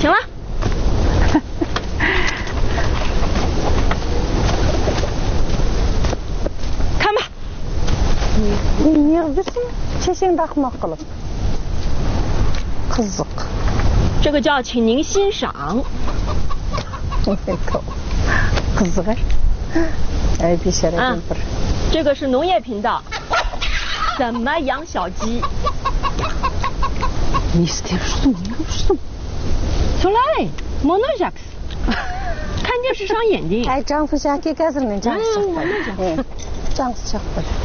行了。看吧。 你不是채팅다크막 qilib қызық。 这个叫请您欣赏。 қызық哎，бейшара кемпір。 这个是农业频道，怎么养小鸡？ Мистер Сумерсон。 Солай, моножакс。看电视伤眼睛。 哎，丈夫家给干什么？丈夫。哎，丈夫家。